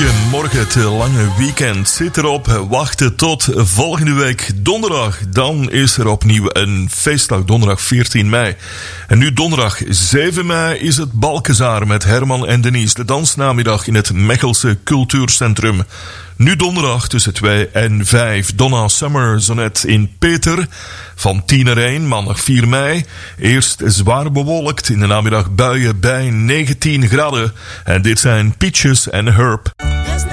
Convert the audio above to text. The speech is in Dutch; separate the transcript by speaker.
Speaker 1: Goedemorgen, het lange weekend zit erop. Wachten tot volgende week donderdag. Dan is er opnieuw een feestdag, donderdag 14 mei. En nu donderdag 7 mei is het Balkezaar met Herman en Denise. De dansnamiddag in het Mechelse Cultuurcentrum. Nu donderdag tussen 2 en 5. Donna Summer Sonnet in Peter. Van 10 naar 1, maandag 4 mei. Eerst zwaar bewolkt, in de namiddag buien bij 19 graden. En dit zijn Peaches en Herb.